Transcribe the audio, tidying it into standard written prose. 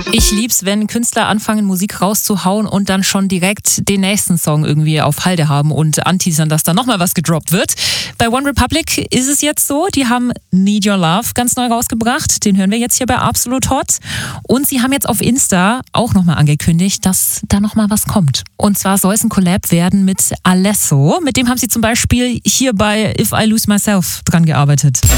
Ich lieb's, wenn Künstler anfangen, Musik rauszuhauen und dann schon direkt den nächsten Song irgendwie auf Halde haben und anteasern, dass da nochmal was gedroppt wird. Bei OneRepublic ist es jetzt so, die haben Need Your Love ganz neu rausgebracht. Den hören wir jetzt hier bei Absolut Hot. Und sie haben jetzt auf Insta auch nochmal angekündigt, dass da nochmal was kommt. Und zwar soll es ein Collab werden mit Alesso. Mit dem haben sie zum Beispiel hier bei If I Lose Myself dran gearbeitet.